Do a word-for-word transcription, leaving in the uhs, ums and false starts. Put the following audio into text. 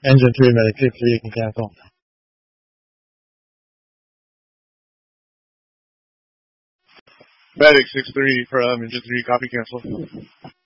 Engine three, medic three, you can cancel. Medic six three from Engine three, copy cancel.